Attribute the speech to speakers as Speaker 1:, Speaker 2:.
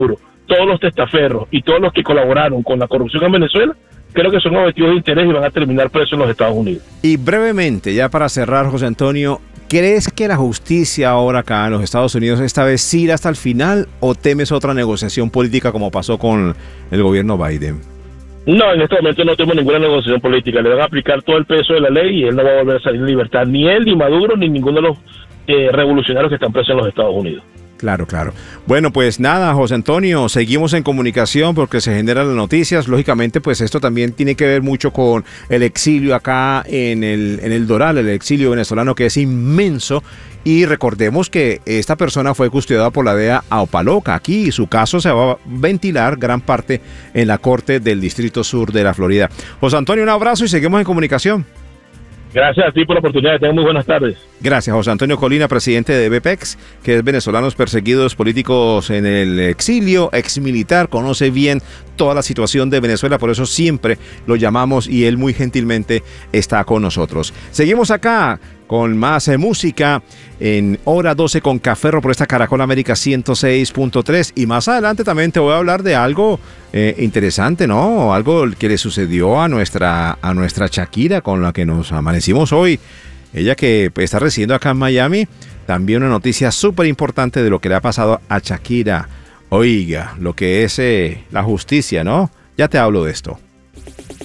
Speaker 1: todos los testaferros y todos los que colaboraron con la corrupción en Venezuela, creo que son objetivos de interés y van a terminar presos en los Estados Unidos.
Speaker 2: Y brevemente, ya para cerrar, José Antonio, ¿crees que la justicia ahora acá en los Estados Unidos esta vez sí irá hasta el final o temes otra negociación política como pasó con el gobierno Biden?
Speaker 1: No, en este momento no tenemos ninguna negociación política. Le van a aplicar todo el peso de la ley y él no va a volver a salir en libertad. Ni él, ni Maduro, ni ninguno de los revolucionarios que están presos en los Estados Unidos.
Speaker 2: Claro, claro. Bueno, pues nada, José Antonio, seguimos en comunicación porque se generan las noticias. Lógicamente, pues esto también tiene que ver mucho con el exilio acá en el Doral, el exilio venezolano que es inmenso. Y recordemos que esta persona fue custodiada por la DEA a Opaloca aquí y su caso se va a ventilar gran parte en la Corte del Distrito Sur de la Florida. José Antonio, un abrazo y seguimos en comunicación.
Speaker 1: Gracias a ti por la oportunidad. Tengan muy buenas tardes.
Speaker 2: Gracias, José Antonio Colina, presidente de BPEX, que es Venezolanos Perseguidos Políticos en el Exilio, exmilitar, conoce bien toda la situación de Venezuela, por eso siempre lo llamamos y él muy gentilmente está con nosotros. Seguimos acá con más música en Hora 12 con Caferro por esta Caracol América 106.3 y más adelante también te voy a hablar de algo interesante, ¿no? Algo que le sucedió a nuestra Shakira con la que nos amanecimos hoy. Ella que está residiendo acá en Miami, también una noticia súper importante de lo que le ha pasado a Shakira. Oiga, lo que es la justicia, ¿no? Ya te hablo de esto.